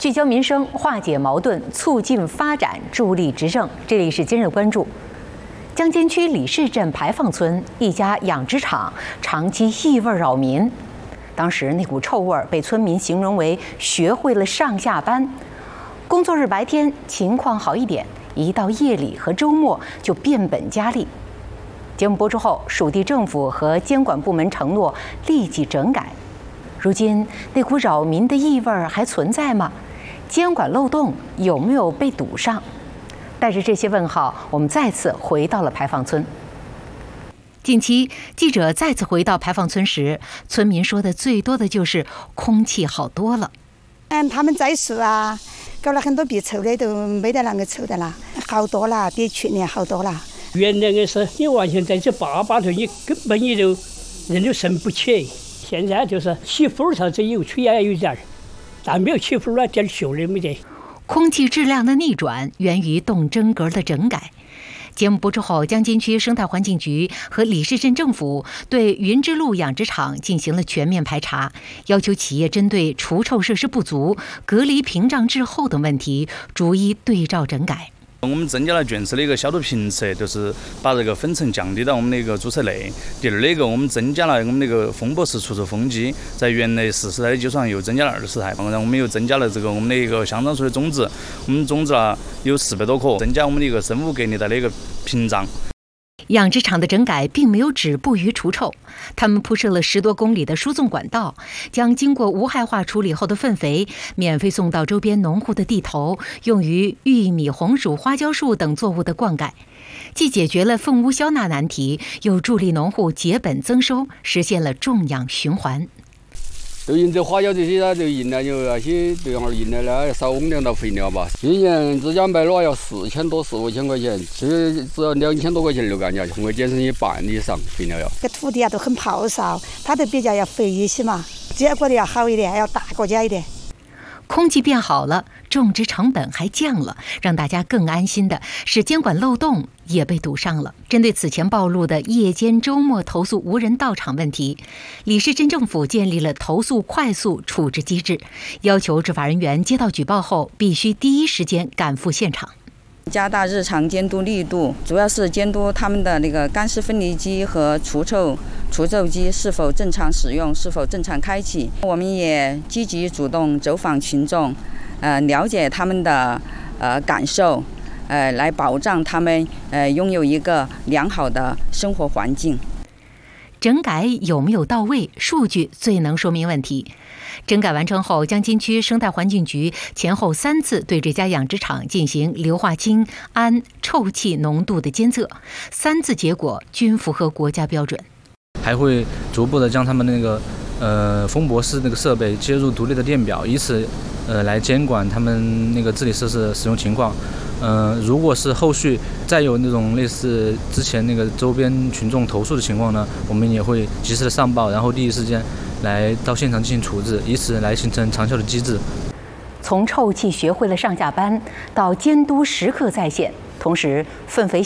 聚焦民生，化解矛盾，促进发展，助力执政。这里是今日关注。江津区李市镇牌坊村一家养殖场长期异味扰民，当时那股臭味被村民形容为学会了上下班。工作日白天情况好一点，一到夜里和周末就变本加厉。节目播出后，属地政府和监管部门承诺立即整改。如今那股扰民的异味还存在吗？监管漏洞有没有被堵上？带着这些问号，我们再次回到了牌坊村。近期，记者再次回到牌坊村时，村民说的最多的就是空气好多了。 他们在说啊，搞了很多别臭的都没得那个臭的了，好多了，比去年好多了。 原来的是你完全在这88头，你根本你就人就生不起。现在就是起风啥子有吹也有点，但没有起风了，点熊的没得。 空气质量的逆转源于动真格的整改。节目播出后，江津区生态环境局和李市镇政府对云之路养殖场进行了全面排查，要求企业针对除臭设施不足、隔离屏障滞后等问题，逐一对照整改。 我们增加了卷尺的一个消毒频次，就是把这个粉尘降低到我们的一个注册内。第二个，我们增加了我们那个风波式除臭风机，在原来40台的基础上又增加了20台，然后我们又增加了我们的一个香樟树的种子，我们种植了有400多棵，增加我们的一个生物隔离带的一个屏障。 养殖场的整改并没有止步于除臭，他们铺设了10多公里的输送管道，将经过无害化处理后的粪肥免费送到周边农户的地头，用于玉米、红薯、花椒树等作物的灌溉，既解决了粪污消纳难题，又助力农户节本增收，实现了种养循环。 就用这花椒这些，它就用来有那些对象用来了少翁量的肥料吧。今年自家卖了要4000多4、5千块钱，这只要2000多块钱就干下去，会节省一半以上肥料要。 这土地啊都很泡少，它都比较要肥一些嘛，结果的要好一点，要大国家一点。 空气变好了，种植成本还降了，让大家更安心的是监管漏洞也被堵上了。针对此前暴露的夜间周末投诉无人到场问题，李市镇政府建立了投诉快速处置机制，要求执法人员接到举报后必须第一时间赶赴现场。 加大日常监督力度，主要是监督他们的那个干湿分离机和除臭机是否正常使用，是否正常开启。我们也积极主动走访群众，了解他们的感受，来保障他们拥有一个良好的生活环境。 整改有没有到位？数据最能说明问题。整改完成后，江津区生态环境局前后3次对这家养殖场进行硫化氢、氨、臭气浓度的监测，3次结果均符合国家标准。 还会逐步的将他们那个风博式那个设备接入独立的电表，以此来监管他们那个治理设施使用情况。如果是后续再有那种类似之前那个周边群众投诉的情况呢，我们也会及时的上报，然后第一时间来到现场进行处置，以此来形成长效的机制。 从臭气学会了上下班到监督时刻在线，同时粪肥